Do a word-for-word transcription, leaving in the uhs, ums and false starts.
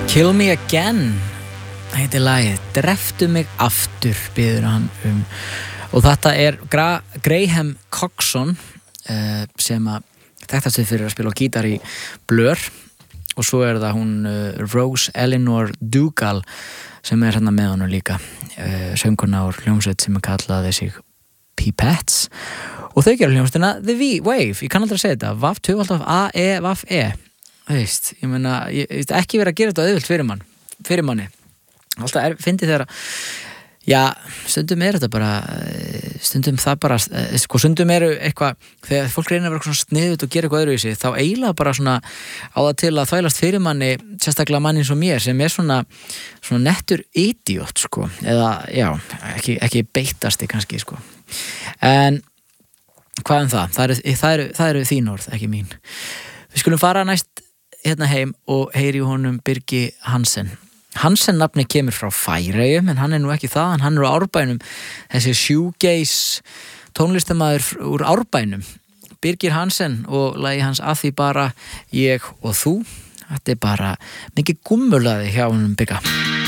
Kill Me Again heitir lagið, dreftu mig aftur biður hann um, og þetta er Gra- Graham Coxon uh, sem að þekktast sig fyrir að spila á gítar í Blur og svo er það hún uh, Rose Eleanor Dougal sem er hérna með honum líka uh, söngkona úr hljómsveit sem er kallaði sig Pipettes og þau gera hljómsveitina The Wave, ég kann aldrei segja þetta V A F tvöfald A E V A F E veist, ég meina, ég veist ekki verið að gera þetta auðvelt fyrir mann, fyrir manni alltaf er, fyndi þegar já, stundum er þetta bara stundum það bara, sko stundum eru eitthvað, þegar fólk reynir að vera svona sniðut og gera eitthvað öðru í sig, þá eiginlega bara svona á það til að þvælast fyrir manni sérstaklega manni eins og mér, sem er svona svona nettur idiot, sko eða, já, ekki, ekki beitasti kannski, sko en hvað um það, það eru, það eru, það eru þín orð, ekki mín við skulum fara næst hérna heim og heyri í honum Birgi Hansen Hansen nafni kemur frá Færeyjum en hann er nú ekki það, hann er úr Árbænum þessi shoegaze tónlistarmaður úr Árbænum Birgir Hansen og lagi hans að því bara ég og þú þetta er bara mikið gummulaði hjá honum Birga